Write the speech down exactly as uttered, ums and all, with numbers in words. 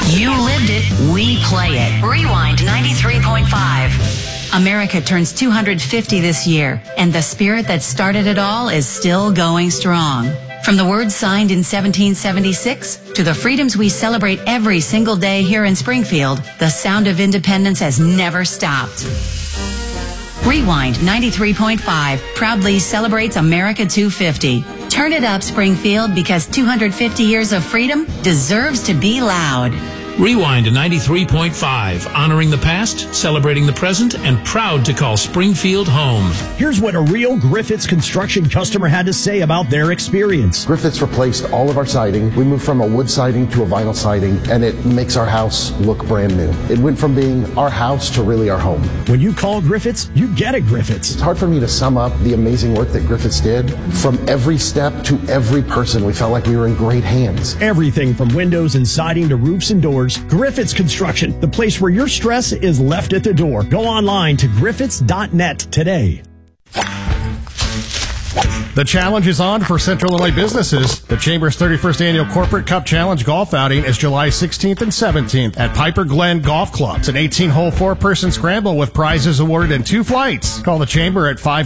You lived it, we play it. Rewind ninety-three point five. America turns two hundred fifty this year, and the spirit that started it all is still going strong. From the words signed in seventeen seventy-six to the freedoms we celebrate every single day here in Springfield, the sound of independence has never stopped. Rewind ninety-three point five proudly celebrates America two fifty. Turn it up, Springfield, because two hundred fifty years of freedom deserves to be loud. Rewind ninety-three point five, honoring the past, celebrating the present, and proud to call Springfield home. Here's what a real Griffiths Construction customer had to say about their experience. Griffiths replaced all of our siding. We moved from a wood siding to a vinyl siding, and it makes our house look brand new. It went from being our house to really our home. When you call Griffiths, you get a Griffiths. It's hard for me to sum up the amazing work that Griffiths did. From every step to every person, we felt like we were in great hands. Everything from windows and siding to roofs and doors. Griffiths Construction, the place where your stress is left at the door. Go online to griffiths dot net today. The challenge is on for Central Illinois businesses. The Chamber's thirty-first Annual Corporate Cup Challenge Golf Outing is July sixteenth and seventeenth at Piper Glen Golf Club. It's an eighteen-hole four-person scramble with prizes awarded in two flights. Call the Chamber at five